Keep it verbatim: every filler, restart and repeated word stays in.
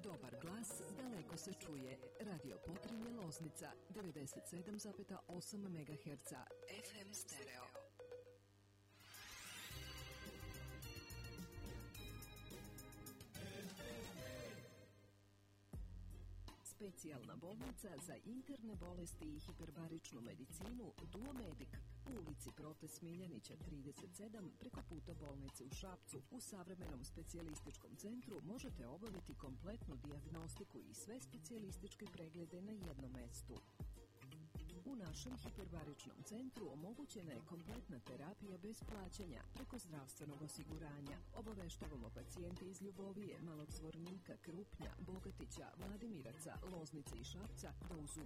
Dobar glas, daleko se čuje. Radio Potrinje Loznica, devedeset sedam zarez osam megaherca, F M stereo. Specijalna bolnica za interne bolesti i hiperbaričnu medicinu Duomedik u ulici Prote Smiljanića trideset sedam preko puta bolnice u Šapcu. U savremenom specijalističkom centru možete obaviti kompletnu dijagnostiku i sve specijalističke preglede na jednom mestu. U našem hiperbaričnom centru omogućena je kompletna terapija bez plaćanja preko zdravstvenog osiguranja. Obaveštavamo pacijente iz Ljubovije, Malog Zvornika, Krupnja, Bogatića, Vladimiraca, Loznice i Šapca da uz